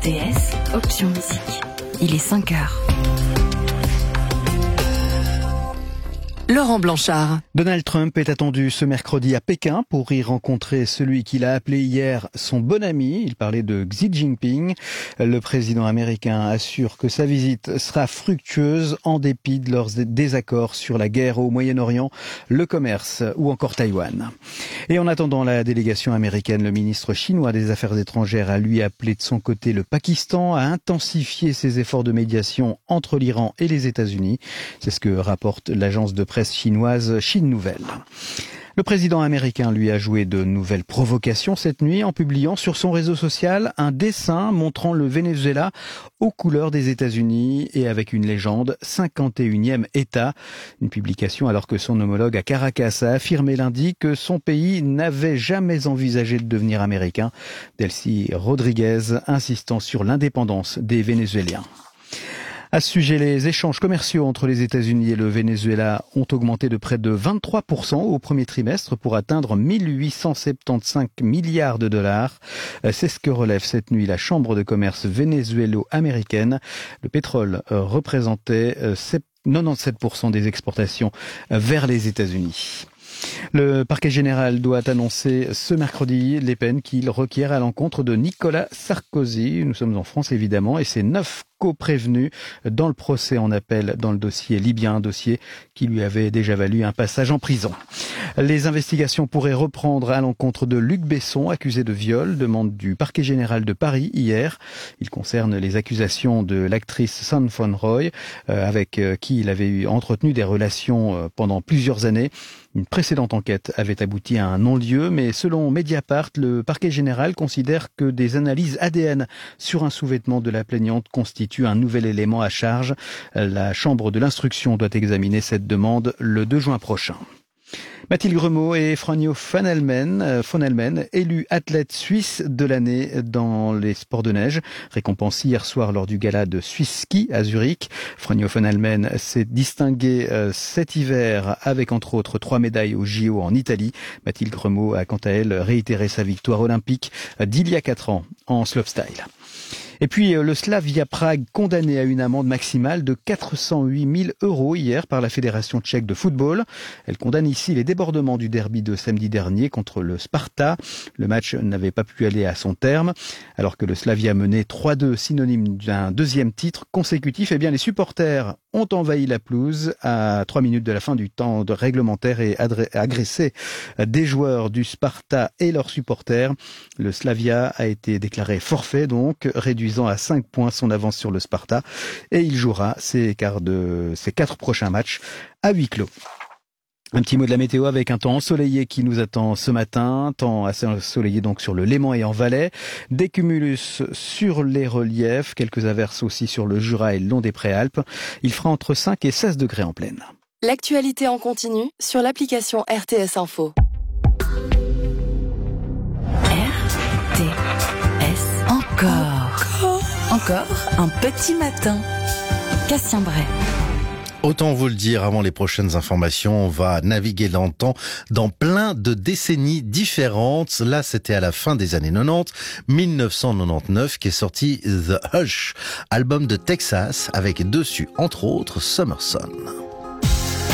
RTS, option musique. Il est 5h. Laurent Blanchard. Donald Trump est attendu ce mercredi à Pékin pour y rencontrer celui qu'il a appelé hier son bon ami. Il parlait de Xi Jinping. Le président américain assure que sa visite sera fructueuse en dépit de leurs désaccords sur la guerre au Moyen-Orient, le commerce ou encore Taïwan. Et en attendant la délégation américaine, le ministre chinois des Affaires étrangères a lui appelé de son côté le Pakistan à intensifier ses efforts de médiation entre l'Iran et les États-Unis. C'est ce que rapporte l'agence de presse chinoise Chine Nouvelle. Le président américain lui a joué de nouvelles provocations cette nuit en publiant sur son réseau social un dessin montrant le Venezuela aux couleurs des États-Unis et avec une légende 51e État. Une publication alors que son homologue à Caracas a affirmé lundi que son pays n'avait jamais envisagé de devenir américain. Delcy Rodriguez insistant sur l'indépendance des Vénézuéliens. À ce sujet, les échanges commerciaux entre les États-Unis et le Venezuela ont augmenté de près de 23% au premier trimestre pour atteindre 1875 milliards de dollars. C'est ce que relève cette nuit la Chambre de commerce vénézuélo-américaine. Le pétrole représentait 97% des exportations vers les États-Unis. Le parquet général doit annoncer ce mercredi les peines qu'il requiert à l'encontre de Nicolas Sarkozy. Nous sommes en France évidemment et c'est 9 co-prévenus dans le procès en appel dans le dossier libyen, un dossier qui lui avait déjà valu un passage en prison. Les investigations pourraient reprendre à l'encontre de Luc Besson, accusé de viol, demande du parquet général de Paris hier. Il concerne les accusations de l'actrice Son Von Roy, avec qui il avait entretenu des relations pendant plusieurs années. Une précédente enquête avait abouti à un non-lieu, mais selon Mediapart, le parquet général considère que des analyses ADN sur un sous-vêtement de la plaignante constituent un nouvel élément à charge. La chambre de l'instruction doit examiner cette demande le 2 juin prochain. Mathilde Gremaud et Franjo van Helmen, élus athlètes suisses de l'année dans les sports de neige, récompensés hier soir lors du gala de Swiss Ski à Zurich. Franjo van Helmen s'est distingué cet hiver avec entre autres 3 médailles au JO en Italie. Mathilde Gremaud a quant à elle réitéré sa victoire olympique d'il y a 4 ans en slopestyle. Et puis le Slavia Prague condamné à une amende maximale de 408 000 € hier par la Fédération tchèque de football. Elle condamne ici les débordements du derby de samedi dernier contre le Sparta. Le match n'avait pas pu aller à son terme. Alors que le Slavia menait 3-2, synonyme d'un deuxième titre consécutif, eh bien les supporters ont envahi la pelouse à 3 minutes de la fin du temps de réglementaire et agressé des joueurs du Sparta et leurs supporters. Le Slavia a été déclaré forfait, donc réduisant à 5 points son avance sur le Sparta, et il jouera ses 4 prochains matchs à huis clos. Un petit mot de la météo avec un temps ensoleillé qui nous attend ce matin, temps assez ensoleillé donc sur le Léman et en Valais, des cumulus sur les reliefs, quelques averses aussi sur le Jura et le long des Préalpes. Il fera entre 5 et 16 degrés en plaine. L'actualité en continu sur l'application RTS Info. RTS Encore un petit matin. Cassien Bray. Autant vous le dire, avant les prochaines informations, on va naviguer dans le temps dans plein de décennies différentes. Là, c'était à la fin des années 90, 1999, qu'est sorti The Hush, album de Texas, avec dessus, entre autres, Summer Sun.